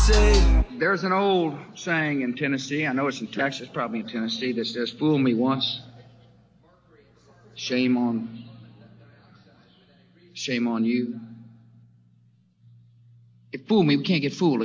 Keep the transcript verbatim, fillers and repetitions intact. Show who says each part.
Speaker 1: say.
Speaker 2: There's an old saying in Tennessee, I know it's in Texas, probably in Tennessee, that says, fool me once, shame on, shame on you. If fool me, we can't get fooled